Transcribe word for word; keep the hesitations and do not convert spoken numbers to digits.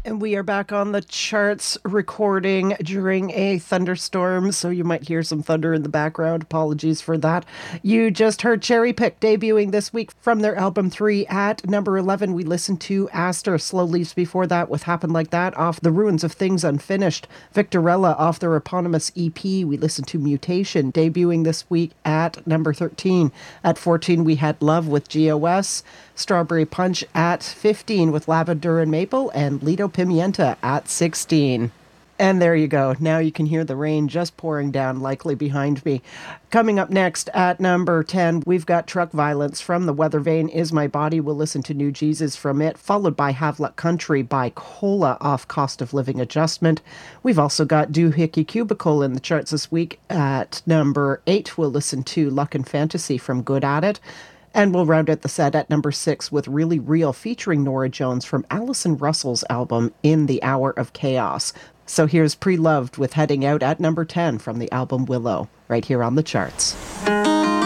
And we are back on the charts recording during a thunderstorm, so you might hear some thunder in the background. Apologies for that. You just heard Cherry Pick debuting this week from their album three. At number eleven, we listened to Aster. Slow Leaves before that with Happen Like That off The Ruins of Things Unfinished. Victorella off their eponymous E P. We listened to Mutation debuting this week at number thirteen. At fourteen, we had Love with G O S. Strawberry Punch at fifteen with Lavender and Maple, and Lido Pimienta at sixteen. And there you go. Now you can hear the rain just pouring down, likely behind me. Coming up next at number ten, we've got Truck Violence from the Weather Vane, Is My Body. We'll listen to New Jesus from it, followed by Havelock Country by Cola off Cost of Living Adjustment. We've also got Doohickey Cubicle in the charts this week. At number eight, we'll listen to Luck and Fantasy from Good At It. And we'll round out the set at number six with Really Real featuring Norah Jones from Alison Russell's album In the Hour of Chaos. So here's Pre-Loved with Heading Out at number ten from the album Willow, right here on the charts.